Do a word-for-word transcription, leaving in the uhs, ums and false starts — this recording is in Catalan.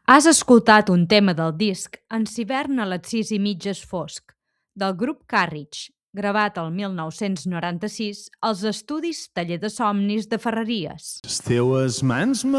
Has escoltat un tema del disc En s'hivern a les sis i mitja és fosc, del grup Carriage, gravat el mil nou-cents noranta-sis als estudis Taller de Somnis de Ferreries. Les teues mans